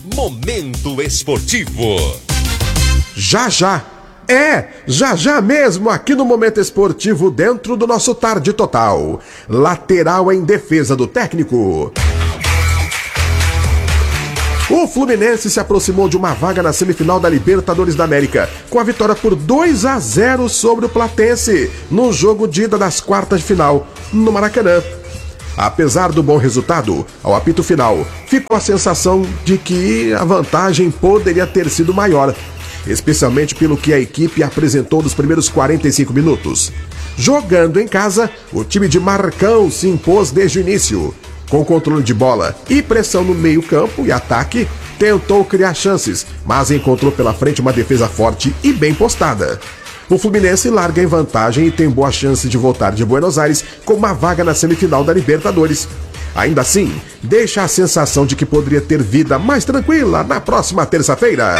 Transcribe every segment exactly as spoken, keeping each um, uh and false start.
Momento Esportivo. Já já, é, já já mesmo aqui no Momento Esportivo dentro do nosso Tarde Total. Lateral em defesa do técnico. O Fluminense se aproximou de uma vaga na semifinal da Libertadores da América, com a vitória por dois a zero sobre o Platense, no jogo de ida das quartas de final, no Maracanã. Apesar do bom resultado, ao apito final, ficou a sensação de que a vantagem poderia ter sido maior, especialmente pelo que a equipe apresentou nos primeiros quarenta e cinco minutos. Jogando em casa, o time de Marcão se impôs desde o início. Com controle de bola e pressão no meio-campo e ataque, tentou criar chances, mas encontrou pela frente uma defesa forte e bem postada. O Fluminense larga em vantagem e tem boa chance de voltar de Buenos Aires com uma vaga na semifinal da Libertadores. Ainda assim, deixa a sensação de que poderia ter vida mais tranquila na próxima terça-feira.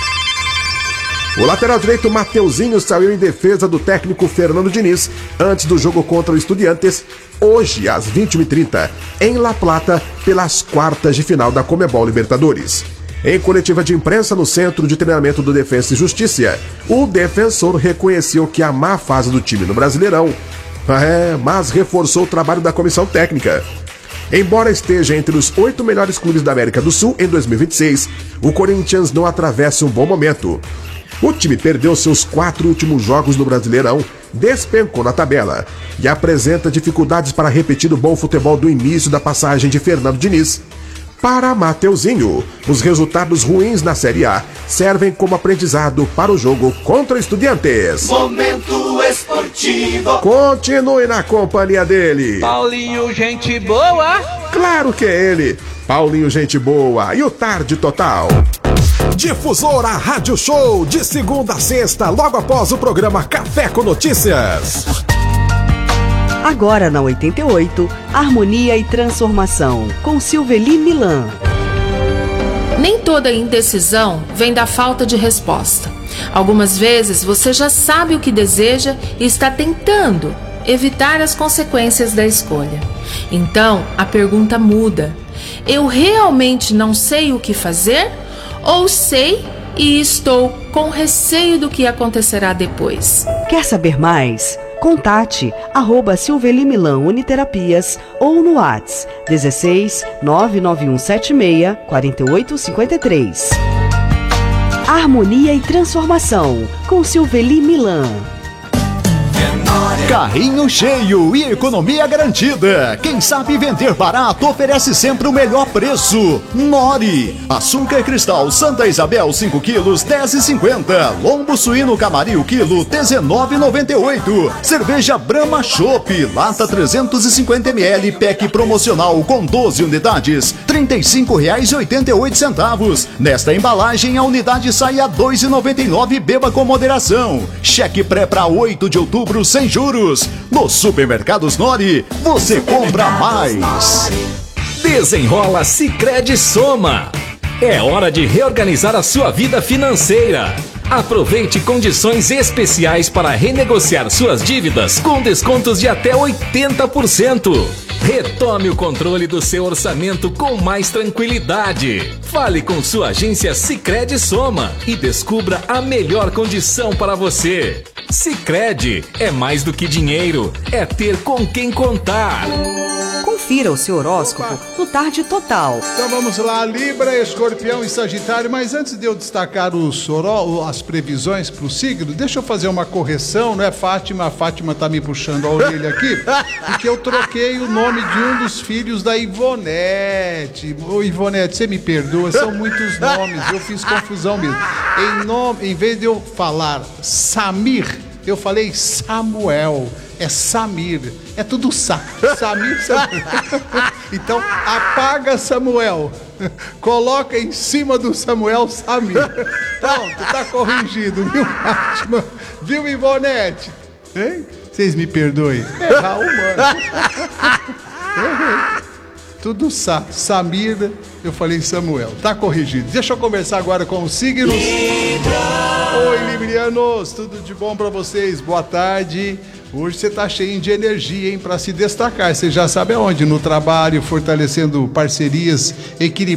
O lateral direito Mateuzinho saiu em defesa do técnico Fernando Diniz antes do jogo contra o Estudiantes, hoje às vinte e uma e trinta, em La Plata, pelas quartas de final da Conmebol Libertadores. Em coletiva de imprensa no Centro de Treinamento do Defensa e Justiça, o defensor reconheceu que a má fase do time no Brasileirão, é, mas reforçou o trabalho da comissão técnica. Embora esteja entre os oito melhores clubes da América do Sul em dois mil e vinte e seis, o Corinthians não atravessa um bom momento. O time perdeu seus quatro últimos jogos no Brasileirão, despencou na tabela e apresenta dificuldades para repetir o bom futebol do início da passagem de Fernando Diniz. Para Mateuzinho, os resultados ruins na Série A servem como aprendizado para o jogo contra Estudiantes. Momento Esportivo. Continue na companhia dele. Paulinho, gente boa. Claro que é ele, Paulinho, gente boa. E o Tarde Total. Difusora Rádio Show, de segunda a sexta, logo após o programa Café com Notícias. Agora na oitenta e oito, Harmonia e Transformação, com Silveli Milan. Nem toda indecisão vem da falta de resposta. Algumas vezes você já sabe o que deseja e está tentando evitar as consequências da escolha. Então, a pergunta muda. Eu realmente não sei o que fazer? Ou sei e estou com receio do que acontecerá depois? Quer saber mais? Contate arroba Silveli Milan Uniterapias ou no WhatsApp dezesseis nove nove um sete seis quatro oito cinco três. Harmonia e Transformação, com Silveli Milan. Carrinho cheio e economia garantida. Quem sabe vender barato oferece sempre o melhor preço. Nori. Açúcar cristal Santa Isabel cinco quilos, dez e cinquenta. Lombo suíno Camarim quilo, dezenove e noventa e oito. Cerveja Brahma Chopp, lata trezentos e cinquenta mililitros, pack promocional com doze unidades, trinta e cinco reais e oitenta e oito centavos. Nesta embalagem a unidade sai a dois reais e noventa e nove centavos. Beba com moderação. Cheque pré para oito de outubro sem juros. Nos supermercados Nori, você compra mais. Desenrola Sicredi Soma. É hora de reorganizar a sua vida financeira. Aproveite condições especiais para renegociar suas dívidas com descontos de até oitenta por cento. Retome o controle do seu orçamento com mais tranquilidade. Fale com sua agência Sicredi Soma e descubra a melhor condição para você. Sicredi é mais do que dinheiro, é ter com quem contar. Confira o seu horóscopo no Tarde Total. Então vamos lá, Libra, Escorpião e Sagitário. Mas antes de eu destacar os horó- as previsões para o signo, deixa eu fazer uma correção, não é Fátima? A Fátima tá me puxando a orelha aqui, porque eu troquei o nome de um dos filhos da Ivonete. Ô Ivonete, você me perdoa, são muitos nomes, eu fiz confusão mesmo. Em, nome, em vez de eu falar Samir, eu falei Samuel. É Samir, é tudo Sa. Samir, Samir. Então apaga Samuel, coloca em cima do Samuel Samir. Pronto, tá corrigido, viu, Fátima? Viu, Ivonete? Hein? Vocês me perdoem. É Raul, mano. Errei. Tudo Sa. Samir, eu falei Samuel. Tá corrigido. Deixa eu conversar agora com os signos. Oi, librianos, tudo de bom pra vocês? Boa tarde. Hoje você tá cheio de energia, hein, pra se destacar. Você já sabe aonde? No trabalho, fortalecendo parcerias, equilibrando